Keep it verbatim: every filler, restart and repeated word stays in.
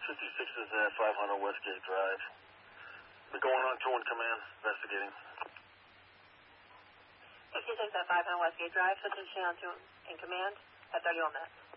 fifty-six is at five hundred Westgate Drive. We're going on to in command, investigating. fifty-six at five hundred Westgate Drive, switching channel to in command at thirty-one minutes.